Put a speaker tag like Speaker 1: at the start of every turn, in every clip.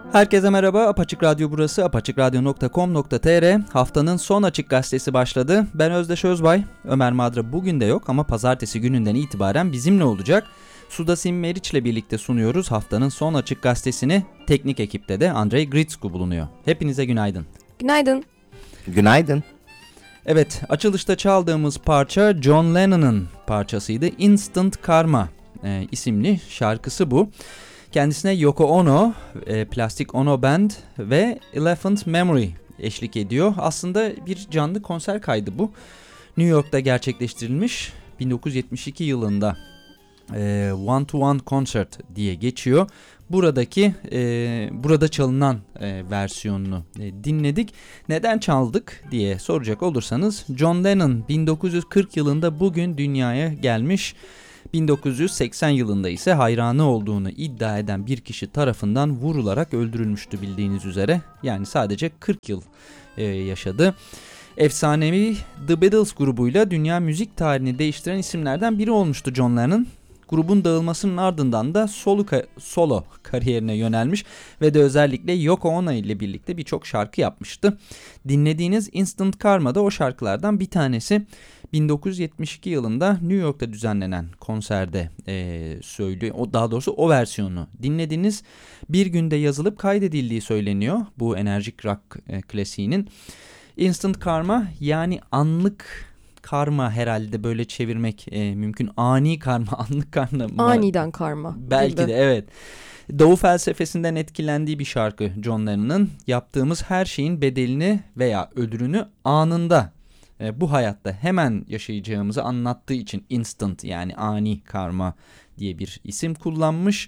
Speaker 1: Herkese merhaba, Apaçık Radyo burası, apaçıkradyo.com.tr. Haftanın son Açık Gazetesi başladı. Ben Özdeş Özbay. Ömer Madra bugün de yok ama pazartesi gününden itibaren bizimle olacak. Sudasim Meriç ile birlikte sunuyoruz haftanın son Açık Gazetesini. Teknik ekipte de Andrei Gritsku bulunuyor. Hepinize günaydın.
Speaker 2: Günaydın.
Speaker 3: Günaydın.
Speaker 1: Evet, açılışta çaldığımız parça John Lennon'ın parçasıydı. Instant Karma isimli şarkısı bu. Kendisine Yoko Ono, Plastic Ono Band ve Elephant Memory eşlik ediyor. Aslında bir canlı konser kaydı bu. New York'ta gerçekleştirilmiş 1972 yılında One to One Concert diye geçiyor. Burada çalınan versiyonunu dinledik. Neden çaldık diye soracak olursanız John Lennon 1940 yılında bugün dünyaya gelmiş. 1980 yılında ise hayranı olduğunu iddia eden bir kişi tarafından vurularak öldürülmüştü bildiğiniz üzere. Yani sadece 40 yıl yaşadı. Efsanevi The Beatles grubuyla dünya müzik tarihini değiştiren isimlerden biri olmuştu John Lennon. Grubun dağılmasının ardından da solo kariyerine yönelmiş ve de özellikle Yoko Ono ile birlikte birçok şarkı yapmıştı. Dinlediğiniz Instant Karma da o şarkılardan bir tanesi. 1972 yılında New York'ta düzenlenen konserde söylüyor. Daha doğrusu o versiyonu dinlediğiniz bir günde yazılıp kaydedildiği söyleniyor. Bu enerjik rock klasiğinin. Instant Karma yani anlık karma herhalde böyle çevirmek mümkün. Ani karma, anlık karma.
Speaker 2: Aniden karma.
Speaker 1: Belki de evet. Doğu felsefesinden etkilendiği bir şarkı John Lennon'ın. Yaptığımız her şeyin bedelini veya ödülünü anında bu hayatta hemen yaşayacağımızı anlattığı için instant yani ani karma diye bir isim kullanmış.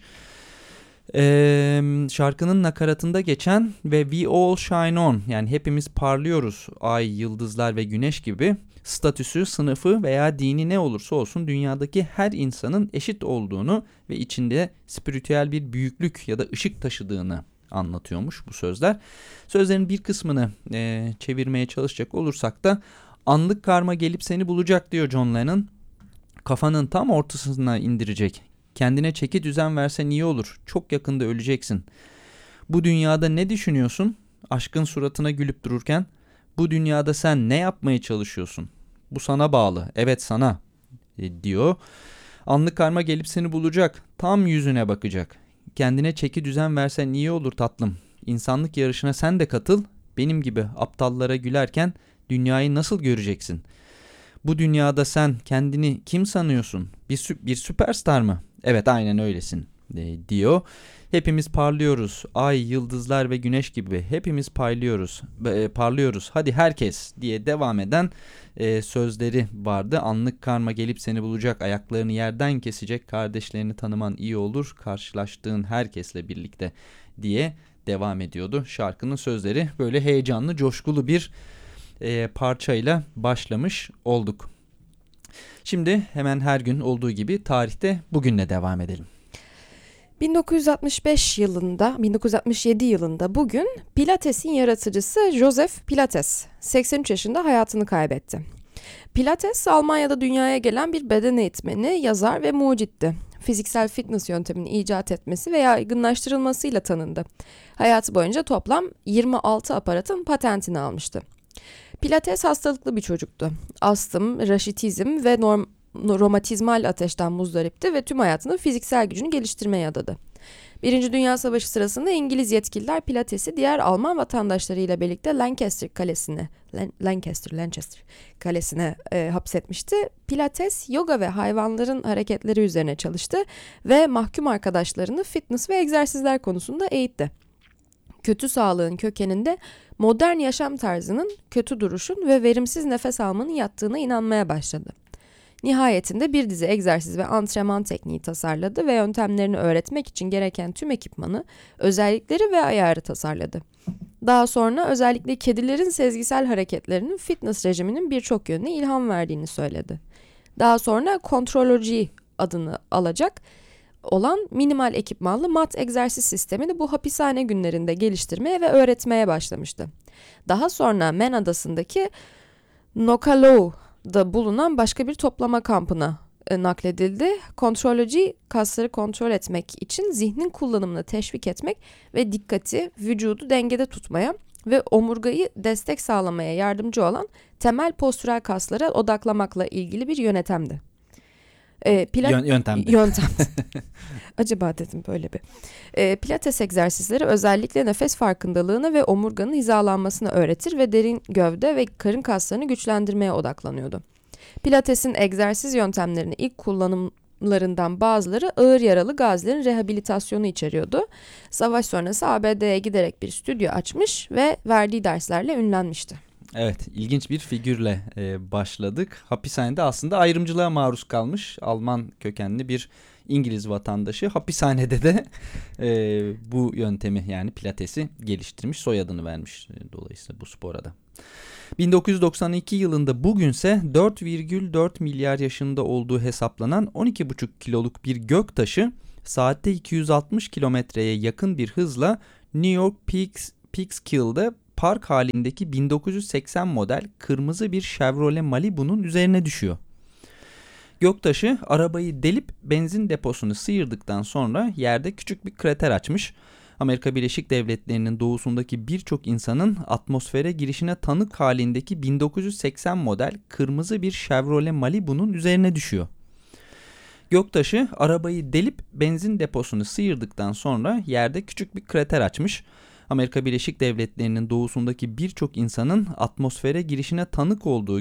Speaker 1: Şarkının nakaratında geçen ve we all shine on yani hepimiz parlıyoruz ay, yıldızlar ve güneş gibi statüsü, sınıfı veya dini ne olursa olsun dünyadaki her insanın eşit olduğunu ve içinde spiritüel bir büyüklük ya da ışık taşıdığını anlatıyormuş bu sözler. Sözlerin bir kısmını çevirmeye çalışacak olursak da anlık karma gelip seni bulacak diyor John Lennon. Kafanın tam ortasına indirecek. Kendine çeki düzen versen iyi olur. Çok yakında öleceksin. Bu dünyada ne düşünüyorsun? Aşkın suratına gülüp dururken. Bu dünyada sen ne yapmaya çalışıyorsun? Bu sana bağlı. Evet sana diyor. Anlık karma gelip seni bulacak. Tam yüzüne bakacak. Kendine çeki düzen versen iyi olur tatlım. İnsanlık yarışına sen de katıl. Benim gibi aptallara gülerken dünyayı nasıl göreceksin? Bu dünyada sen kendini kim sanıyorsun? Bir süperstar mı? Evet aynen öylesin diyor. Hepimiz parlıyoruz. Ay, yıldızlar ve güneş gibi hepimiz parlıyoruz. Hadi herkes diye devam eden sözleri vardı. Anlık karma gelip seni bulacak. Ayaklarını yerden kesecek. Kardeşlerini tanıman iyi olur. Karşılaştığın herkesle birlikte diye devam ediyordu. Şarkının sözleri böyle heyecanlı, coşkulu bir parçayla başlamış olduk. Şimdi hemen her gün olduğu gibi tarihte bugünle devam edelim.
Speaker 2: 1967 yılında bugün Pilates'in yaratıcısı Joseph Pilates 83 yaşında hayatını kaybetti. Pilates Almanya'da dünyaya gelen bir beden eğitmeni, yazar ve mucitti. Fiziksel fitness yöntemini icat etmesi ve yaygınlaştırılmasıyla tanındı. Hayatı boyunca toplam 26 aparatın patentini almıştı. Pilates hastalıklı bir çocuktu. Astım, raşitizm ve romatizmal ateşten muzdaripti ve tüm hayatını fiziksel gücünü geliştirmeye adadı. Birinci Dünya Savaşı sırasında İngiliz yetkililer Pilates'i diğer Alman vatandaşlarıyla birlikte Lancaster Kalesi'ne hapsetmişti. Pilates, yoga ve hayvanların hareketleri üzerine çalıştı ve mahkum arkadaşlarını fitness ve egzersizler konusunda eğitti. Kötü sağlığın kökeninde modern yaşam tarzının, kötü duruşun ve verimsiz nefes almanın yattığına inanmaya başladı. Nihayetinde bir dizi egzersiz ve antrenman tekniği tasarladı ve yöntemlerini öğretmek için gereken tüm ekipmanı, özellikleri ve ayarı tasarladı. Daha sonra özellikle kedilerin sezgisel hareketlerinin fitness rejiminin birçok yönüne ilham verdiğini söyledi. Daha sonra Contrology adını alacak olan minimal ekipmanlı mat egzersiz sistemini bu hapishane günlerinde geliştirmeye ve öğretmeye başlamıştı. Daha sonra Man Adası'ndaki Nokalow'da bulunan başka bir toplama kampına nakledildi. Kontroloji, kasları kontrol etmek için zihnin kullanımını teşvik etmek ve dikkati, vücudu dengede tutmaya ve omurgayı destek sağlamaya yardımcı olan temel postürel kaslara odaklamakla ilgili bir yöntemdi.
Speaker 1: Yöntemdi.
Speaker 2: Acaba dedim böyle bir. Pilates egzersizleri özellikle nefes farkındalığını ve omurganın hizalanmasını öğretir ve derin gövde ve karın kaslarını güçlendirmeye odaklanıyordu. Pilates'in egzersiz yöntemlerinin ilk kullanımlarından bazıları ağır yaralı gazilerin rehabilitasyonu içeriyordu. Savaş sonrası ABD'ye giderek bir stüdyo açmış ve verdiği derslerle ünlenmişti.
Speaker 1: Evet, ilginç bir figürle başladık. Hapishanede aslında ayrımcılığa maruz kalmış Alman kökenli bir İngiliz vatandaşı hapishanede de bu yöntemi yani pilatesi geliştirmiş, soyadını vermiş dolayısıyla bu spora da. 1992 yılında bugünse 4,4 milyar yaşında olduğu hesaplanan 12,5 kiloluk bir göktaşı saatte 260 kilometreye yakın bir hızla New York Peekskill'de park halindeki 1980 model kırmızı bir Chevrolet Malibu'nun üzerine düşüyor. Göktaşı arabayı delip benzin deposunu sıyırdıktan sonra yerde küçük bir krater açmış. Amerika Birleşik Devletleri'nin doğusundaki birçok insanın atmosfere girişine tanık halindeki 1980 model kırmızı bir Chevrolet Malibu'nun üzerine düşüyor. Göktaşı arabayı delip benzin deposunu sıyırdıktan sonra yerde küçük bir krater açmış. Amerika Birleşik Devletleri'nin doğusundaki birçok insanın atmosfere girişine tanık olduğu